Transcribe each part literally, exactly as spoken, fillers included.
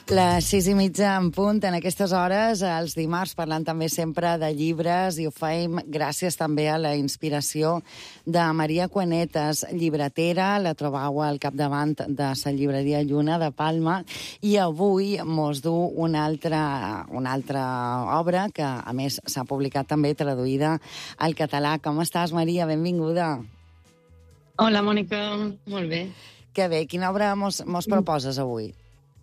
Les sis i mitja en punt, en aquestes hores, els dimarts, parlant també sempre de llibres, i ho fem gràcies també a la inspiració de Maria Cuenetas, llibretera, la trobau al capdavant de la llibreria Lluna de Palma, i avui mos du una altra, una altra obra que, a més, s'ha publicat també traduïda al català. Com estàs, Maria? Benvinguda. Hola, Mònica. Molt bé. Que bé. Quina obra mos, mos proposes avui?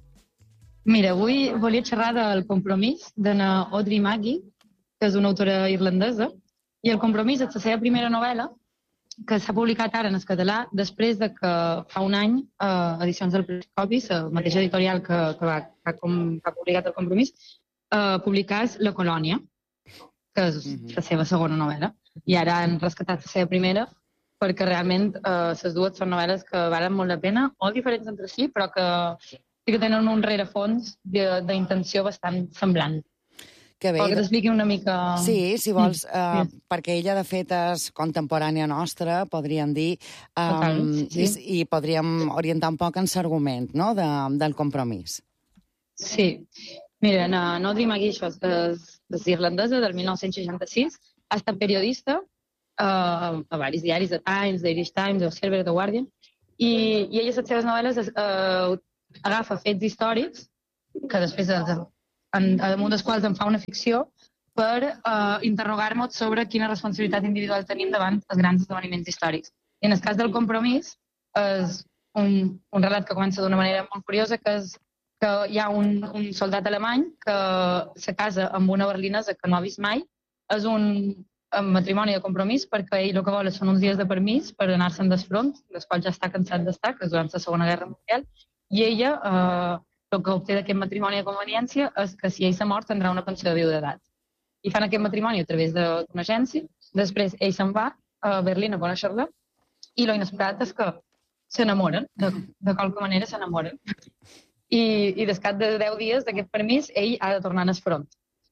Mira, avui volia xerrar del Compromís d'Anna Audrey Maggie, que és una autora irlandesa, i el Compromís és la seva primera novel·la, que s'ha publicat ara en el català, després de que fa un any, eh, Edicions del Periscopis, la mateixa editorial que, que, va, que, ha, com, que ha publicat el Compromís, eh, publicàs La Colònia, que és la seva segona novel·la, i ara han rescatat la seva primera, perquè realment eh, les dues són novel·les que valen molt la pena, molt diferents entre si, però que sí que tenen un rerefons d'intenció bastant semblant. Que bé. Vol que t'expliqui una mica... Sí, si vols, eh, sí. Perquè ella, de fet, és contemporània nostra, podríem dir, eh, Total, sí. i, i podríem orientar un poc en l'argument, no?, de, del Compromís. Sí. Mira, no, Audrey Maggie, això és, és irlandesa, del mil nou-cents seixanta-sis, ha estat periodista eh, a diversos diaris, The Times, The Irish Times, The Observer, The Guardian, i, i ella, les seves novel·les, eh, agafa fets històrics, que després, en, damunt dels quals en fa una ficció, per eh, interrogar-nos sobre quina responsabilitat individual tenim davant els grans esdeveniments històrics. I en el cas del Compromís, és un, un relat que comença d'una manera molt curiosa, que és que hi ha un, un soldat alemany que se casa amb una berlinesa que no ha vist mai. És un, un matrimoni de compromís perquè ell el que vol són uns dies de permís per anar-se'n del front, dels quals ja està cansat d'estar, que és durant la Segona Guerra Mundial, i ella, eh, el que obté d'aquest matrimoni de conveniència és que si ell s'ha mort tindrà una pensió de viudetat. I fan aquest matrimoni a través d'una agència, després ell se'n va a Berlín a conèixer-la, i lo inesperat és que s'enamoren, de, de qualque manera s'enamoren. I, i descat de deu dies d'aquest permís, ell ha de tornar al front.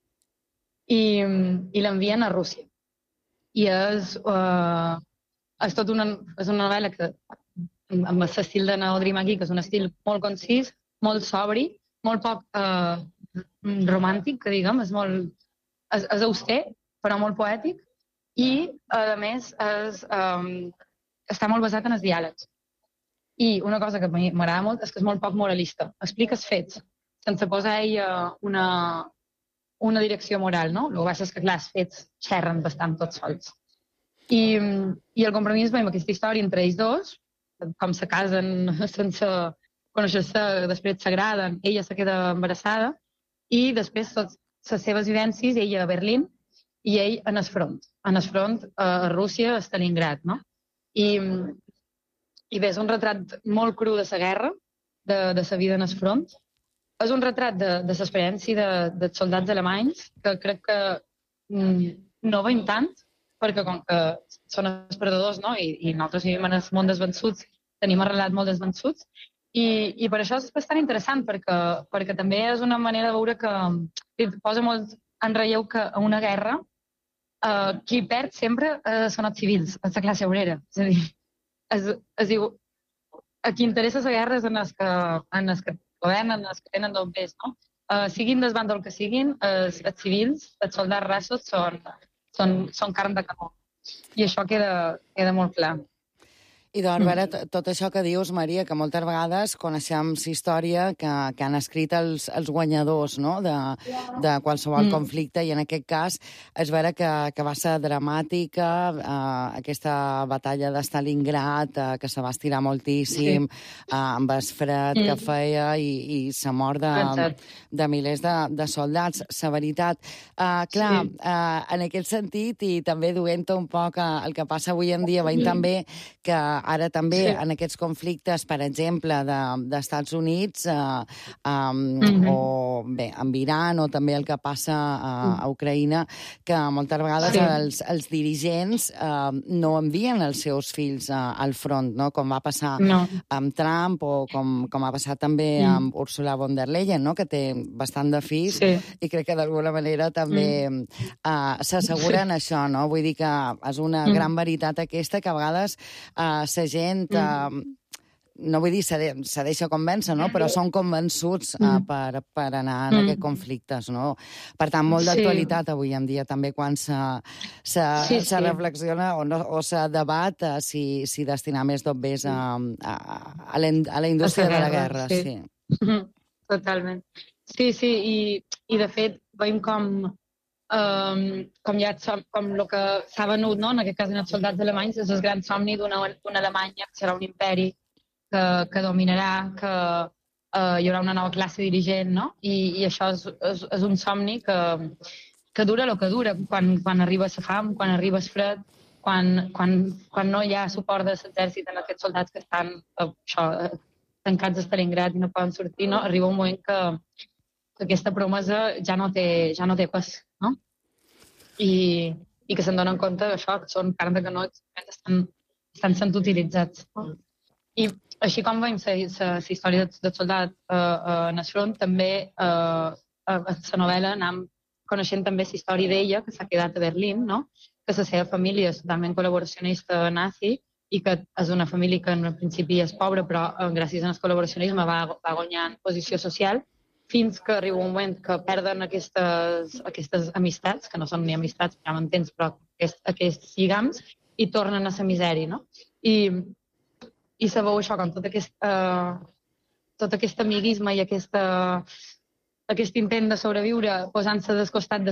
I, i l'envien a Rússia. I és, uh, és tot una, és una novel·la que amb l'estil d'Anna Audrey Maggie, que és un estil molt concís, molt sobri, molt poc eh, romàntic, que diguem, és molt és, és auster, però molt poètic, i, a més, és, um, està molt basat en els diàlegs. I una cosa que m'agrada molt és que és molt poc moralista. Explica els fets, sense posar ella una, una direcció moral, no? El que passa és que, clar, els fets xerren bastant tots sols. I, i el Compromís, veiem aquesta història entre ells dos, com se casen sense conèixer-se, després s'agraden, ella se queda embarassada, i després les seves vivències, ella a Berlín, i ell en el front, en el front a Rússia, a Stalingrad, no? I, i bé, és un retrat molt cru de la guerra, de, de la vida en el front. És un retrat de, de l'experiència de, dels soldats alemanys, que crec que mm, no veiem tant, perquè com que són els perdedors, no? I, i nosaltres vivim en el món dels vençuts, tenim arrelat molt dels vençuts, i, i per això és bastant interessant, perquè, perquè també és una manera de veure que posa molt en relleu que a una guerra eh, qui perd sempre eh, són els civils, és la classe obrera. És a dir, es, es diu, a qui interessa la guerra és en els que, en els que governen, en els que tenen d'on ves, no? Eh, siguin del bàndol que siguin, els, els civils, els soldats rassos són... Són, són carn de canó. I això queda, queda molt clar. I doncs, veure, tot això que dius, Maria, que moltes vegades coneixem la història que, que han escrit els, els guanyadors, no?, de, de qualsevol mm. conflicte, i en aquest cas és vera que, que va ser dramàtica, eh, aquesta batalla de Stalingrad, eh, que se va estirar moltíssim, sí. eh, amb el fred mm. que feia, i, i la mort de, de milers de, de soldats. La veritat, eh, clar, sí. eh, en aquest sentit, i també duent un poc el que passa avui en dia, veiem mm. també que ara també sí. en aquests conflictes, per exemple, de, d'Estats Units, eh, um, mm-hmm. o bé, amb Iran, o també el que passa a, a Ucraïna, que moltes vegades sí. els, els dirigents eh, no envien els seus fills eh, al front, no?, com va passar no. amb Trump, o com, com ha passat també mm. amb Ursula von der Leyen, no?, que té bastant de fills, sí. i crec que d'alguna manera també mm. eh, s'asseguren sí. això, no? Vull dir que és una mm. gran veritat aquesta, que a vegades eh, la gent eh, no vull dir se, de, se deixa convèncer, no? Però són convençuts uh, per, per anar en mm. aquests conflictes, no? Per tant, molt d'actualitat sí. avui en dia, també quan se, se, sí, se sí. reflexiona o, no, o se debat uh, si, si destinar més dobbers a, a, a, la, a la indústria a la guerra, de la guerra. Sí. sí. Totalment. Sí, sí, i, i de fet veiem com Um, com ja com el que s'ha venut, no? En aquest cas en els soldats alemanys, és el gran somni d'una Alemanya que serà un imperi que, que dominarà, que uh, hi haurà una nova classe dirigent, no? I, i això és, és, és un somni que, que dura el que dura, quan, quan arriba la fam, quan arriba el fred, quan, quan, quan no hi ha suport de l'exèrcit en aquests soldats que estan uh, això, uh, tancats a Stalingrad i no poden sortir, no? Arriba un moment que que aquesta promesa ja no té, ja no té pes, no? I, i que se'n donen compte d'això, que són carn de canó que estan, estan sent utilitzats. No? I així com veiem la història del soldat uh, uh, en el front, també uh, a la novel·la anem coneixent també la història d'ella, que s'ha quedat a Berlín, no? Que la seva família és totalment col·laboracionista nazi i que és una família que en principi és pobra, però uh, gràcies al col·laboracionisme va, va guanyant posició social, fins que arriba un moment que perden aquestes, aquestes amistats, que no són ni amistats, ja m'entens, però aquest, aquests lligams, i tornen a la misèria, no? I, i se veu això, com tot aquest, uh, tot aquest amiguisme i aquesta, aquest intent de sobreviure posant-se del costat de